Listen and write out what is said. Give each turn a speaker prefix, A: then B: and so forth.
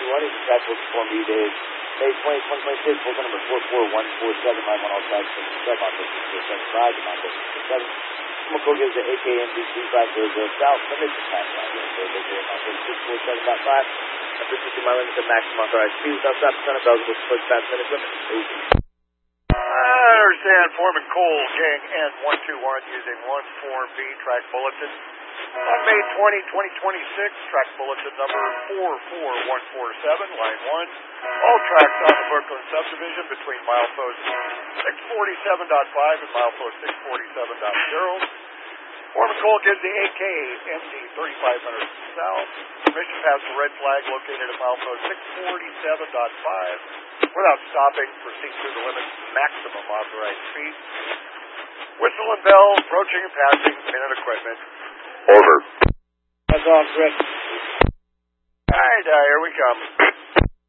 A: running the track books for me today is May 20, 2026, book number 44147, line 1 all tracks, 7 on 475, and on 467. Kumako gives the AKMDC back to the south limit to pass line. So they go on 647.5. This is my limit to maximum authorized speed without stop sign of bells with push past minute limit.
B: I understand Foreman Cole, gang N121 using 1form B track bulletin. On May 20, 2026, track bulletin number 44147, line 1. All tracks on the Brooklyn subdivision between milepost 647.5 and milepost 647.0. Foreman Cole gives the AKMD 3500 south. Permission past the red flag located at milepost 647.5. Without stopping, proceed through the limit maximum authorized speed. Whistle and bell, approaching and passing, minute equipment.
C: Over.
A: That's all, Chris.
B: All right, here we come.